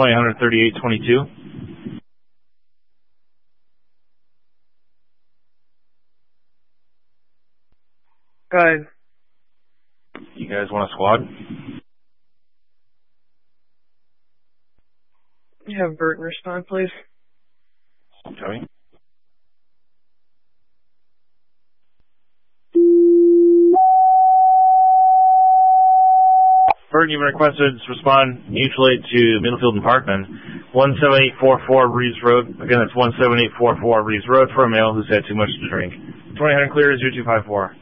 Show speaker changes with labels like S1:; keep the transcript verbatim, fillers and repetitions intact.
S1: twenty thirty-eight twenty-two.
S2: Go ahead.
S1: You guys want a squad?
S2: You have Burton respond, please.
S1: Okay. Burton, you've been requested to respond mutually to Middlefield and Parkman, one seven eight four four Reeves Road. Again, that's one seven eight four four Reeves Road for a male who's had too much to drink. twenty hundred clear, zero two five four.